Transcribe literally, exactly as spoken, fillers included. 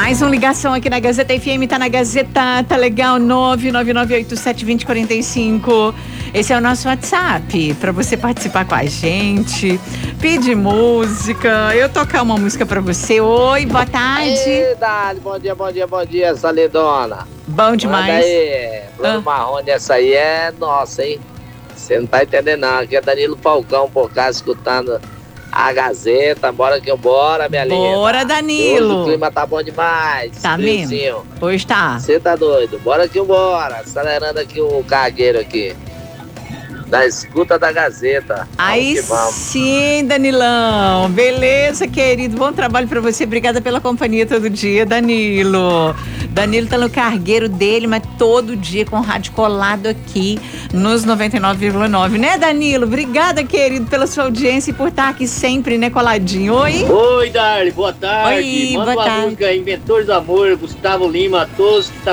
Mais uma ligação aqui na Gazeta F M, tá na Gazeta, tá legal, nove nove nove oito sete dois zero quatro cinco. Esse é o nosso WhatsApp, pra você participar com a gente, pedir música, eu tocar uma música pra você. Oi, boa tarde. Ei, Dali, bom dia, bom dia, bom dia, essa lindona. Bom demais. Manda aí, Bruno ah. Marrone, essa aí é nossa, hein? Você não tá entendendo não, aqui é Danilo Falcão por cá escutando a Gazeta. Bora que eu bora, minha linda. Bora, Danilo. Hoje o clima tá bom demais. Tá mesmo? Hoje tá. Você tá doido? Bora que eu bora. Acelerando aqui o cargueiro aqui. Da escuta da Gazeta. Aí sim, Danilão. Beleza, querido. Bom trabalho pra você. Obrigada pela companhia todo dia, Danilo. Danilo tá no cargueiro dele, mas todo dia com o rádio colado aqui nos noventa e nove vírgula nove, né, Danilo? Obrigada, querido, pela sua audiência e por estar aqui sempre, né, coladinho. Oi? Oi, Darly, boa tarde. Oi, Manda boa uma tarde. música, Inventores do Amor, Gustavo Lima, todos que tá